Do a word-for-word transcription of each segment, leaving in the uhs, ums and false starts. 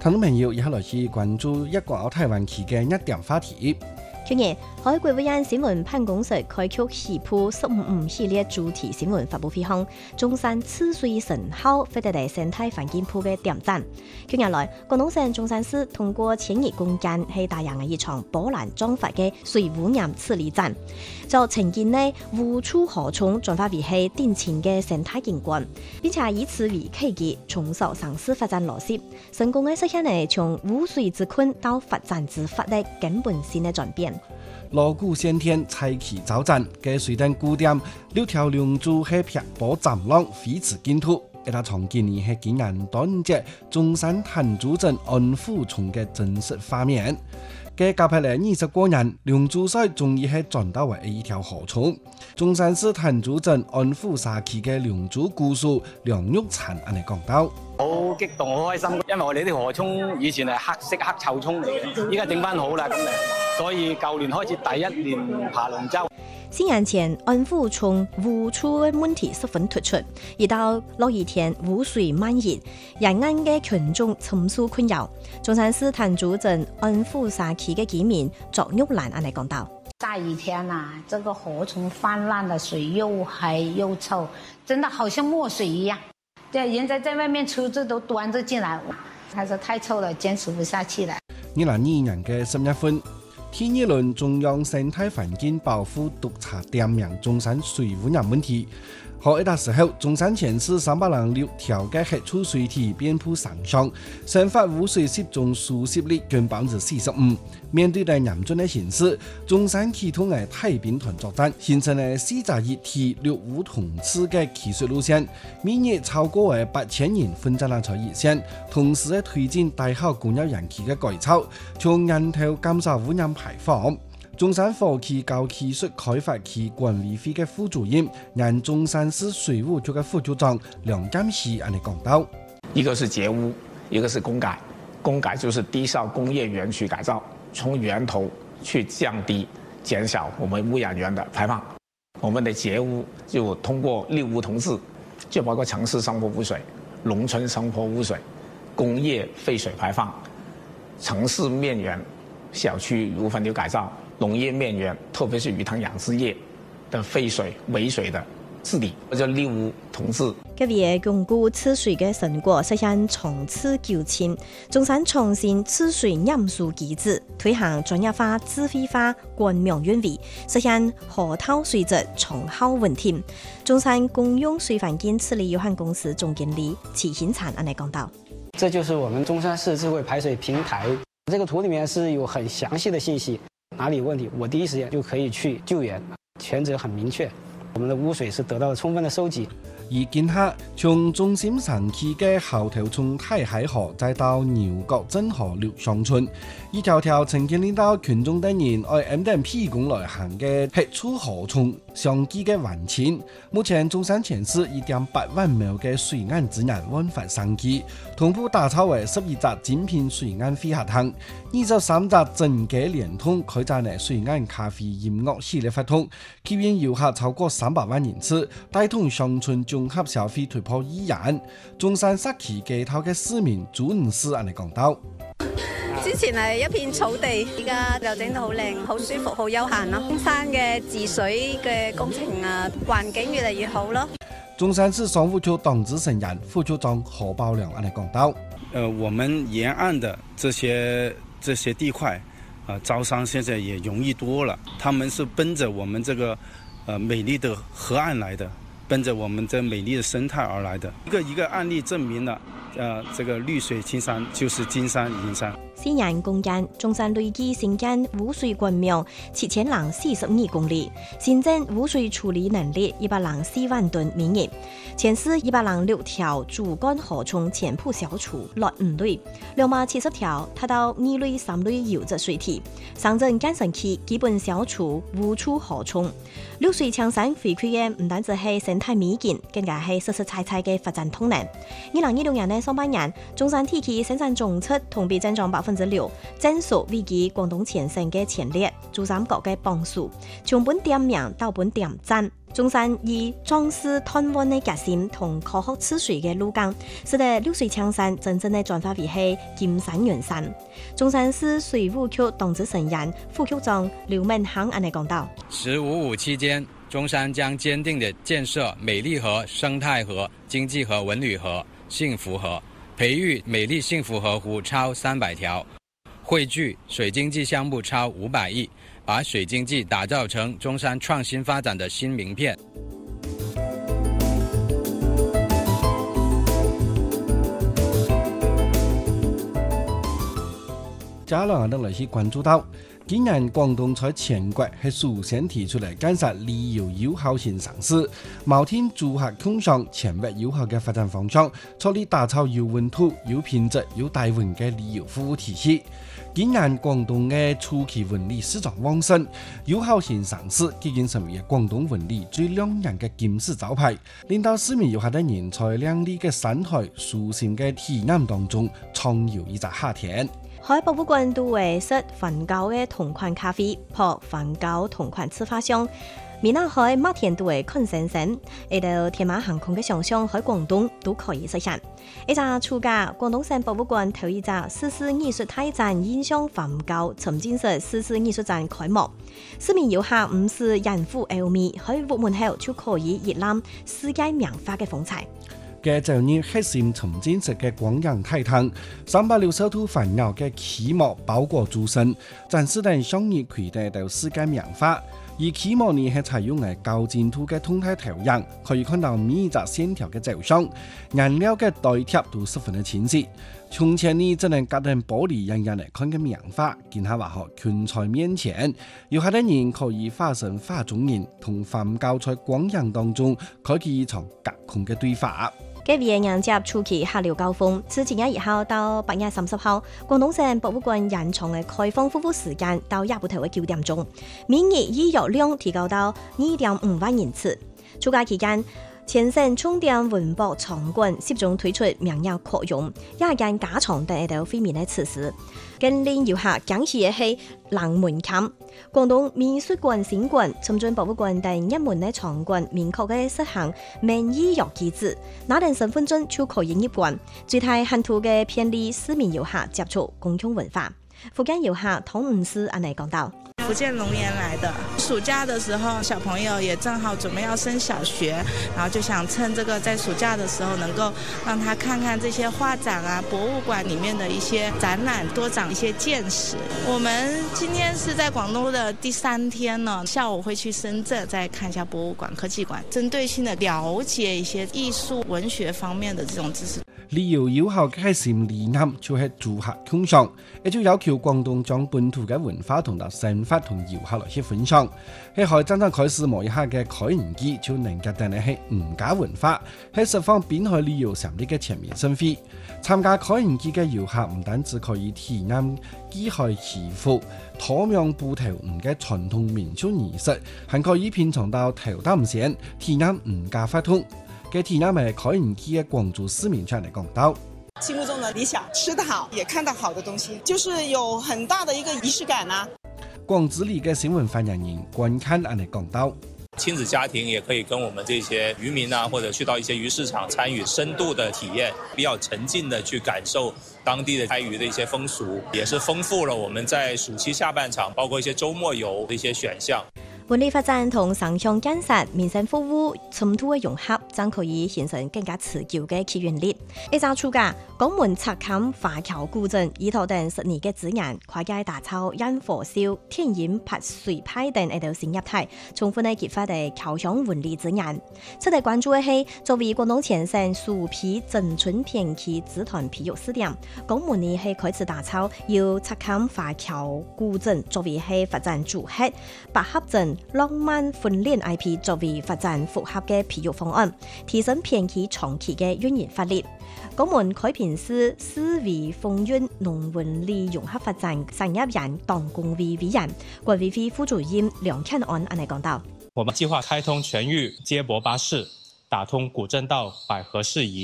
聽眾朋友，以下來去關注一個澳台灣區嘅一點話題。 去年，海國會議新聞辦公室開局起鋪十五五系列主題新聞發佈會後，中山次水神號發得嚟生態環境部嘅點讚。近日來，廣東省中山市通過千億公建係大型嘅一場波瀾壯闊嘅水污染處理站，就呈現呢污處河涌轉化為係典型嘅生態景觀，並且以此為契機，重塑城市發展邏輯，成功嘅實現呢從污水之困到發展之發的根本性嘅轉變。 鑼鼓先天，彩旗招展嘅水燈古點，六條龍珠係劈波斬浪，飛馳競圖。一個從今年係今年端午節中山潭竹鎮安富涌嘅真實畫面。嘅隔拍嚟二十多年，龍珠賽終於係轉到為一條河涌。中山市潭竹鎮安富社區嘅龍珠故事梁玉嬋安尼講到。 好激動，好開心，因為我哋呢條河涌以前係黑色黑臭涌嚟嘅，依家整翻好啦，咁所以舊年開始第一年爬龍舟。 四年前，安富涌污處嘅問題十分突出，而到落雨天污水漫溢，沿岸嘅群眾參數困擾。中山市潭竹鎮安富社區嘅居民卓玉蘭安尼講到： 下雨天啊，這個河涌泛濫的水又黑又臭，真的好像墨水一樣。對，人家在外面出租都端着進來，還是太臭了，堅持不下去了。 二零二二年嘅十一分，第二輪中央生態環境保護督察點名中山水污染問題。好一個時候，中山縣市三百零六條嘅黑儲水體遍佈上上，生活污水集中疏泄率近百分之四十五。面對嘅嚴峻嘅形勢，中山區同嘅太平團作戰，形成嘅四加一體六污同次嘅技術路線，每日超過嘅八千人奮戰南潮熱線，同時喺推進大校工業園區嘅改造，從源頭減少污染排放。中山科技校技術開發區管委會嘅副主任，原中山市水務局嘅副局長梁鑑熙安尼講到： 一個是截污，一個是工改。工改就是低效工業園區改造，從源頭去降低、減少我們污染源的排放。我們的截污就通過六污同治，就包括城市生活污水、農村生活污水、工業廢水排放、城市面園、小區雨污分流改造。農業面園，特別是魚塘養殖業的廢水、尾水的治理，或者六污同治。 佢為鞏固次水嘅成果，實現長治久清。中山創新次水驗收機制，推行專業化、智慧化官名運維，實現河套水質長效穩定。中山公用水環境治理有限公司總經理齊興產安尼講到： 這就是我們中山市智慧排水平台。這個圖裡面是有很詳細的信息。哪裡有問題，我第一時間就可以去救援，權責很明確。我們的污水是得到了充分的收集。 而見下從中心城區嘅後頭涌太海河，再到牛角鎮河六上村，一條條曾經令到群眾等人愛 M 等 P 工來行嘅黑儲河涌相繼嘅環境。目前中山縣市一點八萬畝嘅水岸資源運發上機，同步打造為十二隻精品水岸飛客廳，二十三隻整機連通開展嘅水岸咖啡音樂系列活動，吸引遊客超過三百萬人次，帶動鄉村綜合消費突破億元。中山社區街頭嘅市民朱五師安尼講到： 之前係一片草地，而家就整到好靚，好舒服，好悠閒咯。中山嘅治水嘅工程啊，環境越嚟越好咯。 中山市商務局黨支成員副局長何寶良安尼講到： 呃，我們沿岸的這些這些地塊，啊、呃，招商現在也容易多了。他們是奔着我們這個，呃，美麗的河岸來的。奔着我們這美麗的生態而來的，一個一個案例證明了，呃，這個綠水青山就是金山銀山。 四年共建，中山累計新建污水管苗七千零四十二公里，新增污水處理能力一百零四萬噸每日。前市一百零六條主幹河涌全部消除落五類，兩百七十條達到二類三類優質水體。上鎮建成區基本消除污處河涌，綠水青山回饋嘅唔單止係生態美景，更加係實實在在嘅發展動能。二零二六年呢， 上半年，中山地區生產總值同比增長百分之六，正數位居廣東全省嘅前列，珠三角嘅榜首。從本點名到本點讚，中山以壯士斷腕嘅決心同科學治水嘅路徑，使得綠水青山真正嘅轉化為係金山銀山。中山市水務局董事成員副局長劉文航安尼講道： 十五五期間，中山將堅定地建設美麗河、生態河、經濟河、文旅河、幸福河，培育美麗幸福河湖超三百條，匯聚水經濟項目超五百億，把水經濟打造成中山創新發展的新名片。 接下來我哋來去關注到，今年廣東在全國係首先提出嚟建設旅遊有效型城市，謀添住客共享前衛有效嘅發展方向，助力打造有溫度、有品質、有帶運嘅旅遊服務體系。今年廣東嘅初期文旅市場旺盛，有效型城市已經成為廣東文旅最亮眼嘅金字招牌，令到市民遊客喺人才亮麗嘅山海、舒適嘅體驗當中，暢遊一個夏天。 海博物館都會設梵高嘅同款咖啡，撲梵高同款自發箱。闽南海麥田都會看星星，呢度天馬行空嘅想象喺廣東都可以實現。一隻暑假，廣東省博物館頭一隻四四藝術大展印象梵高沉浸式四四藝術展開幕，市民遊客唔是人夫 L 米，喺入門後就可以閲覽世界名畫嘅風采。 嘅就以黑線沉浸式嘅光陽大廳，三百六十度環繞嘅漆幕包裹住身，展示等商業攜帶到世界名畫。而漆幕呢係採用嘅高精度嘅動態投影，可以看到每一隻線條嘅走向，顏料嘅對貼都十分的清晰。從前呢只能隔斷玻璃人人嚟看嘅名畫，見下話學群在面前，遊客的人可以化身畫中人，同梵高在光陽當中開啟一場隔空嘅對話。 嘅為迎接初期客流高峰，自七月一號到八月三十號，廣東省博物館延長嘅開放服務時間到廿八頭嘅九點鐘，每日預約量提高到二點五萬人次。暑假期間，全省重點文博場館集中推出名額擴容、夜間加長等一道非面嘅設施，更令遊客驚喜嘅係冷門檻。廣東美術館新館、深圳博物館等一門嘅場館明確嘅實行免預約機制，拿定身份證就可以入館，最大限度嘅便利市民遊客接觸共享文化。福建遊客湯五師安尼講道。 福建龍岩來的，暑假的時候小朋友也正好準備要升小學，然後就想趁這個在暑假的時候能夠讓他看看這些畫展啊、博物館裡面的一些展覽，多長一些見識。我們今天是在廣東的第三天呢，下午會去深圳再看一下博物館、科技館，針對性的了解一些藝術文學方面的這種知識。 旅遊有效嘅核心理念就係住客共享，也就要求廣東將本土嘅文化同到生活同遊客來去分享。喺海真正開始摸一下嘅開園季，就能夠帶嚟係吳家文化，係十方邊海旅遊上面嘅全面生輝。參加開園季嘅遊客唔單止可以體驗機海祈福、土壤布頭吳嘅傳統民俗儀式，還可以品嘗到頭擔線，體驗吳家法通。嘅體驗係開園季嘅廣州市民出嚟講到。 心目中的理想，吃得好，也看到好的東西，就是有很大的一個儀式感啊。 廣之里嘅新聞發言人關看安尼講到， 親子家庭也可以跟我們這些漁民啊，或者去到一些魚市場參與深度的體驗，比較沉浸的去感受當地的開漁的一些風俗，也是豐富了我們在暑期下半場，包括一些週末遊的一些選項。 本地發展同城鄉建設、民生服務深度嘅融合，將可以形成更加持久嘅起源力。一隻暑假，江門赤坎華僑古鎮依托等十年嘅資源，跨界打造煙火燒、天然拍水派等一道新業態，充分嘅結合嘅僑鄉文理資源。值得關注嘅係，作為廣東全省首批鎮村片區紫檀皮肉試點，江門呢係開始打造由赤坎華僑古鎮作為係發展主核，白峽鎮浪漫婚戀 I P 作為發展複合嘅皮肉方案，提升片區長期嘅運營發力。江門開平市思維豐潤農文理融合發展產業園黨工會委員、管委會副主任梁慶安安尼講道： 我們計劃開通全域接駁巴士，打通古鎮到百合市宜，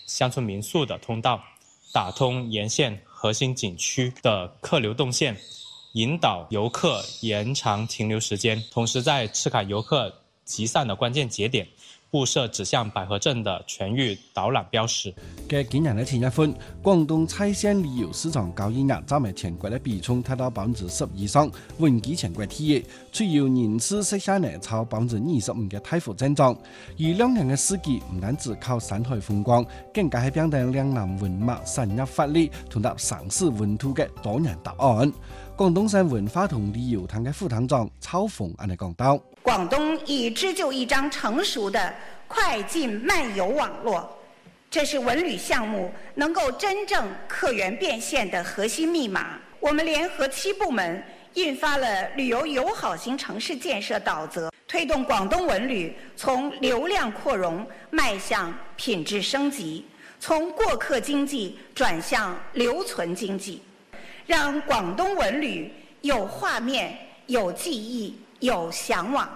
乡村民宿的通道，打通沿线核心景区的客流动线，引导游客延长停留时间，同时在赤坎游客集散的关键节点布设指向百合镇的全域导览标识。 嘅今日嘅前一份，廣東蔡縣旅遊市場交易額佔埋全國嘅比重達到百分之十以上，穩居全國第一。主要人次實現呢超百分之二十五嘅大幅增長。而兩人嘅司機唔單止靠山海風光，更加係表達兩南文物深入發力同埋城市本土嘅多元答案。廣東省文化同旅遊廳嘅副廳長曹鳳安尼講到： 廣東已織就一張成熟的快進漫遊網絡，這是文旅項目能夠真正客源變現的核心密碼。我們聯合七部門印發了旅遊友好型城市建設導則，推動廣東文旅從流量擴容邁向品質升級，從過客經濟轉向留存經濟，讓廣東文旅有畫面、有記憶、有向往。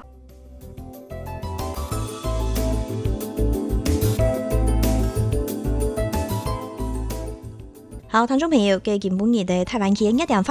好，聽眾朋友，嘅今半日嘅台灣記一點